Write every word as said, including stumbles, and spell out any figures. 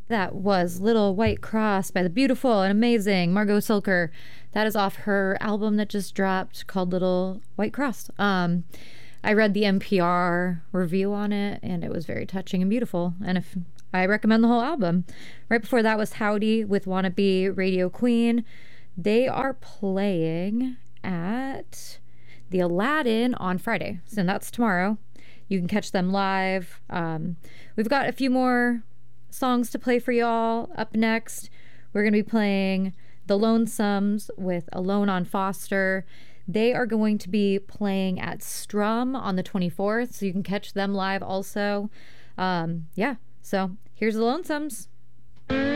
That was Little White Cross by the beautiful and amazing Margot Silker. That is off her album that just dropped called Little White Cross. Um, I read the N P R review on it, and it was very touching and beautiful. And if I recommend the whole album. Right before that was Howdy with Wannabe Radio Queen. They are playing at the Aladdin on Friday, so that's tomorrow. You can catch them live. Um, we've got a few more songs to play for y'all. Up next, we're going to be playing The Lonesomes with Alone on Foster. They are going to be playing at Strum on the twenty-fourth, so you can catch them live also. Um, yeah, so here's The Lonesomes.